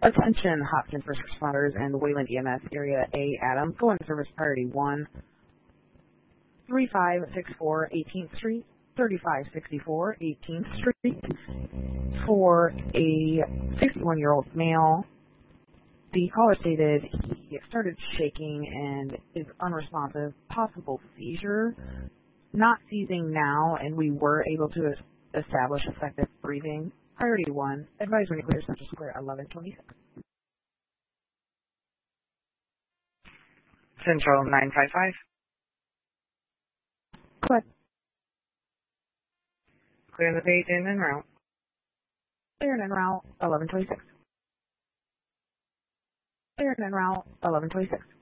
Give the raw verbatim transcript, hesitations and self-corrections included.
Attention Hopkins first responders and Wayland E M S Area A Adams. Go in service priority one, three five six four eighteenth Street, thirty-five sixty-four eighteenth Street, for a sixty-one-year-old male. The caller stated he started shaking and is unresponsive, possible seizure, not seizing now, and we were able to establish effective breathing. Priority one, advisory nuclear Central Square, eleven twenty-six. Central nine five five. Go ahead. Clear the page in and route. Clear and en route, eleven twenty-six. Clear and en route, eleven twenty-six.